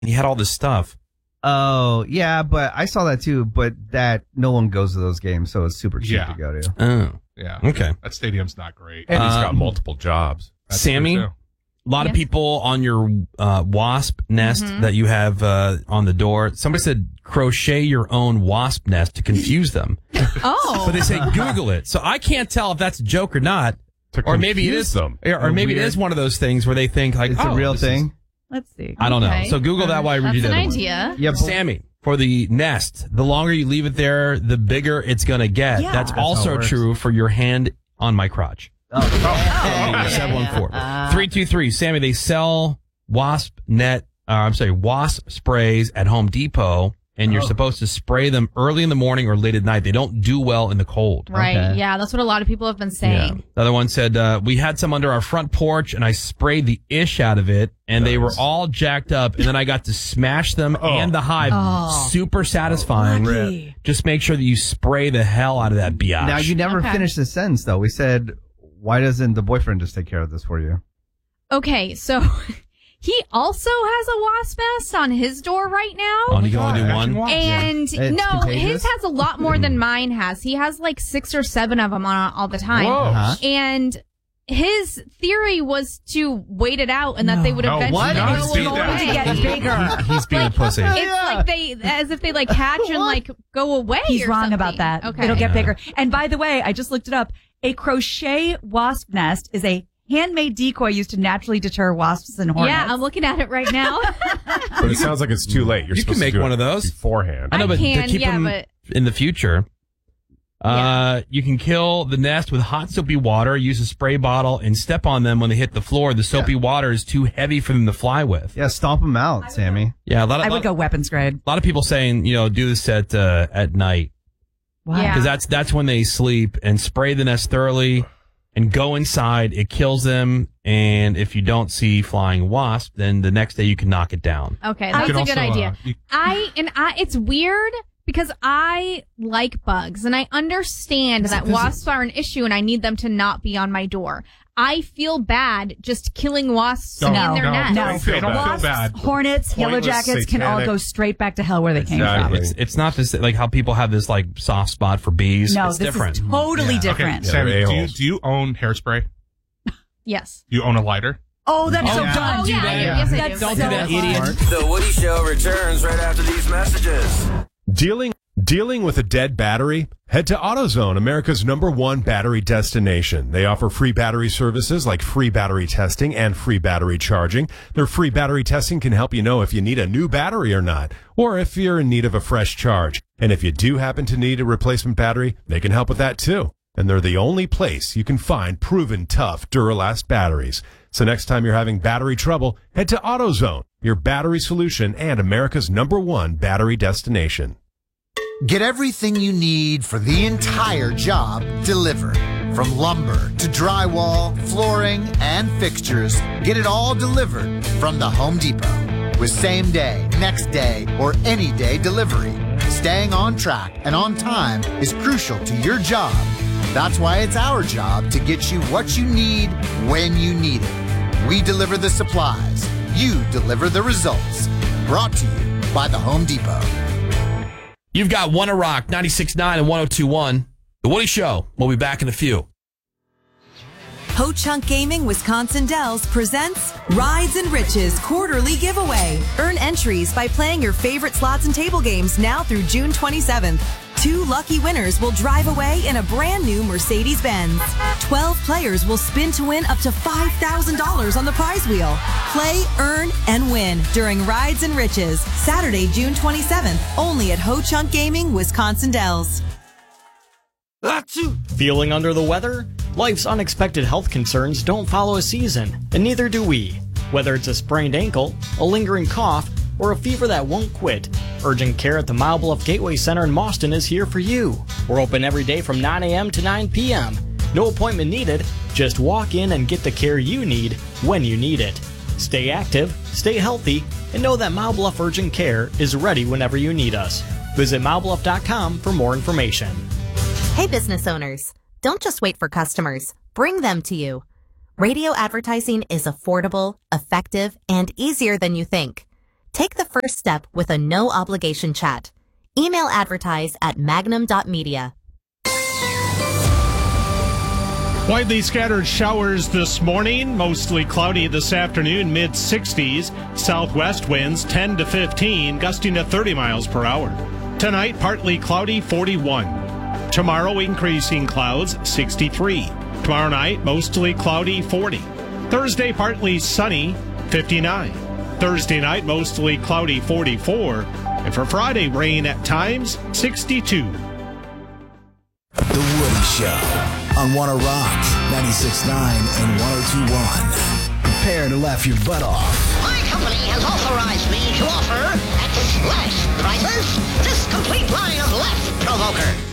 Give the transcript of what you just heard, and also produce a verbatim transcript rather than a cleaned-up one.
and he had all this stuff. Oh, yeah, but I saw that too, but that no one goes to those games, so it's super cheap Yeah. to go to. Oh. Yeah. Okay. That stadium's not great. And he's got Um, multiple jobs. That's Sammy, true, a too. lot of Yes. people on your uh, wasp nest Mhm. that you have uh, on the door. Somebody said crochet your own wasp nest to confuse them. Oh. But they say Google it. So I can't tell if that's a joke or not. To Or maybe it confuse is them. Or, or maybe it Weird. is one of those things where they think like, It's oh, a real this is- thing. Let's see. I don't know. Okay. So Google that while I read you That's the an other one. idea. Yeah, but- Sammy, for the nest, the longer you leave it there, the bigger it's going to get. Yeah. That's, That's how also it works. true for your hand on my crotch. Oh, seven one four three two three Sammy, they sell wasp net, uh, I'm sorry, wasp sprays at Home Depot, and you're Oh. supposed to spray them early in the morning or late at night. They don't do well in the cold. Right. Okay. Yeah, that's what a lot of people have been saying. The other one said, uh, we had some under our front porch and I sprayed the ish out of it and they were Nice. all jacked up and then I got to smash them Oh. and the hive. Oh. Super satisfying. Lucky. Just make sure that you spray the hell out of that biatch. Now, you never Okay. finished the sentence, though. We said, why doesn't the boyfriend just take care of this for you? Okay, so he also has a wasp nest on his door right now. Oh, you can only do Action one? wasp. And It's no, contagious? his has a lot more than mine has. He has like six or seven of them on all the time. Whoa. Uh-huh. And his theory was to wait it out and that they would No, eventually what? go No, he's being away. that. To get bigger. He's being a pussy. It's like they, as if they like hatch and like go away. He's or wrong something. about that. Okay. It'll get bigger. And by the way, I just looked it up. A crochet wasp nest is a handmade decoy used to naturally deter wasps and hornets. Yeah, I'm looking at it right now. But it sounds like it's too late. You're You can supposed make to do one it of those. beforehand. I know, I but can, to keep yeah, them but- in the future, uh, Yeah. you can kill the nest with hot soapy water, use a spray bottle, and step on them when they hit the floor. The soapy water is too heavy for them to fly with. Yeah, stomp them out, Sammy. Yeah, a lot of, I lot, would go weapons grade. a lot of people saying, you know, do this at uh, at night Wow. Yeah. because that's that's when they sleep, and spray the nest thoroughly and go inside. It kills them, and if you don't see flying wasp, then the next day you can knock it down. Okay, You that's can a good also, idea. uh, you- I and I it's weird because I like bugs and I understand that wasps are an issue and I need them to not be on my door. I feel bad just killing wasps Don't- in their no, nest. No, Don't feel bad. wasps, bad. hornets, yellow Pointless, jackets can all satanic. go straight back to hell where they came Exactly. from. It's it's not this like how people have this like soft spot for bees. No, it's this different. is totally Yeah. different. Okay, Sammy, they're do you, a-holes. do you own hairspray? Yes. Do you own a lighter? Oh, that's Oh, so yeah. dumb. Oh, yeah, that. yes, I do. That's Don't so do that, smart. idiot. The Woody Show returns right after these messages. Dealing dealing with a dead battery? Head to AutoZone, America's number one battery destination. They offer free battery services like free battery testing and free battery charging. Their free battery testing can help you know if you need a new battery or not, or if you're in need of a fresh charge. And if you do happen to need a replacement battery, they can help with that too. And they're the only place you can find proven tough Duralast batteries. So next time you're having battery trouble, head to AutoZone, your battery solution and America's number one battery destination. Get everything you need for the entire job delivered. From lumber to drywall, flooring, and fixtures, get it all delivered from the Home Depot. With same day, next day, or any day delivery, staying on track and on time is crucial to your job. That's why it's our job to get you what you need when you need it. We deliver the supplies. You deliver the results. Brought to you by the Home Depot. You've got One Rock, ninety-six point nine and one oh two point one. The Woody Show. We'll be back in a few. Ho Chunk Gaming Wisconsin Dells presents Rides and Riches Quarterly Giveaway. Earn entries by playing your favorite slots and table games now through June twenty-seventh. Two lucky winners will drive away in a brand new Mercedes-Benz. Twelve players will spin to win up to five thousand dollars on the prize wheel. Play, earn, and win during Rides and Riches, Saturday, June twenty-seventh, only at Ho Chunk Gaming Wisconsin Dells. Feeling under the weather? Life's unexpected health concerns don't follow a season, and neither do we. Whether it's a sprained ankle, a lingering cough, or a fever that won't quit, urgent care at the Mile Bluff Gateway Center in Mauston is here for you. We're open every day from nine a.m. to nine p.m. No appointment needed, just walk in and get the care you need when you need it. Stay active, stay healthy, and know that Mile Bluff Urgent Care is ready whenever you need us. Visit mile bluff dot com for more information. Hey business owners, don't just wait for customers, bring them to you. Radio advertising is affordable, effective, and easier than you think. Take the first step with a no-obligation chat. Email advertise at magnum dot media. Widely scattered showers this morning, mostly cloudy this afternoon, mid sixties. Southwest winds ten to fifteen, gusting to thirty miles per hour. Tonight, partly cloudy, forty-one. Tomorrow, increasing clouds, sixty-three. Tomorrow night, mostly cloudy, forty. Thursday, partly sunny, fifty-nine. Thursday night, mostly cloudy, forty-four. And for Friday, rain at times, sixty-two. The Woody Show on Wanna Rock, ninety-six point nine and one oh two point one. Prepare to laugh your butt off. My company has authorized me to offer, at slash prices, this complete line of Laugh Provoker.